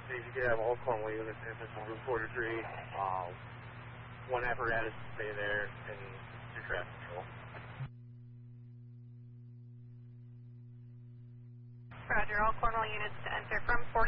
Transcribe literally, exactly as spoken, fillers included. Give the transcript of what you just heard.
If you could have all Cornwall units enter from Route forty-three, uh, one apparatus to stay there and do traffic control. Roger, all Cornwall units to enter from